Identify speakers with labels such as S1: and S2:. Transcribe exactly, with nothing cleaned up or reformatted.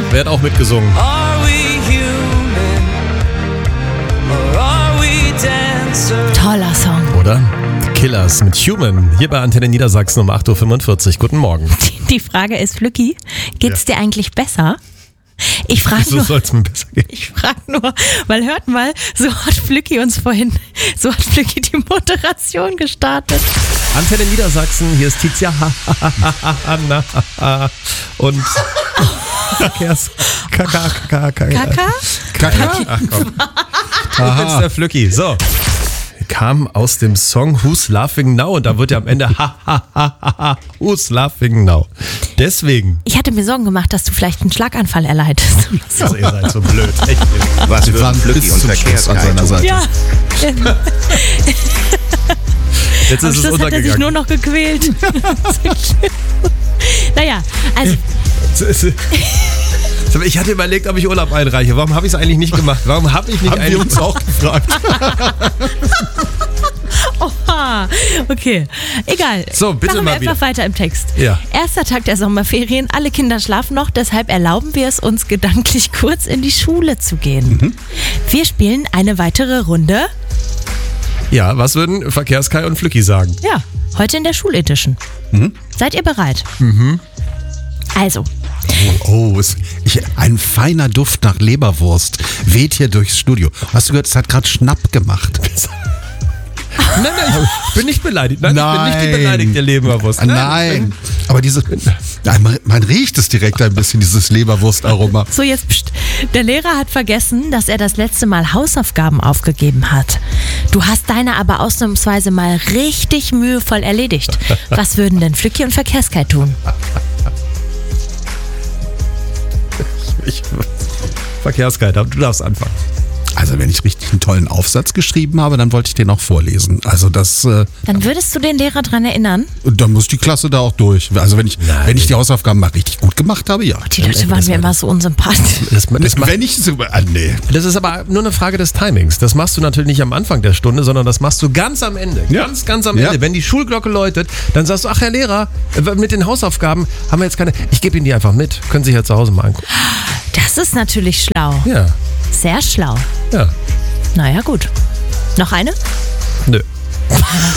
S1: Wer hat auch mitgesungen?
S2: Are we human or are we dancer?
S3: Toller Song.
S1: Oder? Killers mit Human. Hier bei Antenne Niedersachsen um acht Uhr fünfundvierzig. Guten Morgen.
S3: Die Frage ist, Flücki, geht's
S1: Ja.
S3: dir eigentlich besser? Ich frage
S1: Wieso
S3: nur,
S1: soll es mir besser gehen?
S3: ich frag nur, weil hört mal, so hat Flücki uns vorhin, so hat Flücki die Moderation gestartet.
S1: Antenne Niedersachsen, hier ist Tizia und Verkehrs... Kaka, Kaka,
S3: Kaka?
S1: Kaka? Ach komm. Du bist der Flücki. So. Kam aus dem Song Who's Laughing Now und da wird ja am Ende ha ha ha ha Who's Laughing Now. Deswegen.
S3: Ich hatte mir Sorgen gemacht, dass du vielleicht einen Schlaganfall erleidest.
S1: Also ihr seid so blöd. Echt.
S4: Was
S5: Wir
S4: würden
S5: waren
S4: Flücki
S5: bis
S4: und
S5: zum Schluss an seiner Seite.
S3: Ja.
S1: Jetzt
S3: Am
S1: ist es
S3: Schluss hat er sich
S1: untergegangen.
S3: nur noch gequält. Naja, also
S1: Ich hatte überlegt, ob ich Urlaub einreiche. Warum habe ich es eigentlich nicht gemacht? Warum habe ich nicht
S5: Haben wir
S1: eigentlich
S5: uns auch gefragt.
S3: Oha, okay. Egal.
S1: So, bitte
S3: Machen
S1: mal
S3: wir
S1: wieder.
S3: einfach weiter im Text.
S1: Ja.
S3: Erster Tag der Sommerferien, alle Kinder schlafen noch, deshalb erlauben wir es uns gedanklich kurz in die Schule zu gehen.
S1: Mhm.
S3: Wir spielen eine weitere Runde.
S1: Ja, was würden Verkehrskai und Flücki sagen?
S3: Ja, heute in der Schuledition.
S1: Mhm.
S3: Seid ihr bereit? Also,
S5: Oh, es, ich, ein feiner Duft nach Leberwurst weht hier durchs Studio. Hast du gehört, es hat gerade Schnapp gemacht.
S1: Nein, nein, ich bin nicht beleidigt. Nein, ich bin nicht die beleidigte Leberwurst.
S5: Nein, aber diese, nein, man, man riecht es direkt ein bisschen, dieses Leberwurstaroma.
S3: so jetzt, pst. Der Lehrer hat vergessen, dass er das letzte Mal Hausaufgaben aufgegeben hat. Du hast deine aber ausnahmsweise mal richtig mühevoll erledigt. Was würden denn Flücki und Verkehrskai tun?
S1: Ich, Verkehrskai, du darfst anfangen.
S5: Also wenn ich richtig einen tollen Aufsatz geschrieben habe, dann wollte ich den auch vorlesen. Also das, äh,
S3: Dann würdest du den Lehrer dran erinnern?
S5: dann muss die Klasse da auch durch. Also wenn ich,
S1: Nein.
S5: wenn ich die Hausaufgaben mal richtig gut gemacht habe, ja.
S3: Die Leute waren mir immer so unsympathisch.
S1: Das, das, macht,
S5: Wenn ich so, ah, nee.
S1: das ist aber nur eine Frage des Timings. Das machst du natürlich nicht am Anfang der Stunde, sondern das machst du ganz am Ende.
S5: Ja.
S1: Ganz, ganz am
S5: Ja.
S1: Ende. Wenn die Schulglocke läutet, dann sagst du, ach Herr Lehrer, mit den Hausaufgaben haben wir jetzt keine... Ich gebe Ihnen die einfach mit. Können Sie sich ja zu Hause mal angucken.
S3: Das ist natürlich schlau.
S1: Ja,
S3: Sehr schlau.
S1: ja.
S3: Naja, gut. Noch eine?
S1: Nö.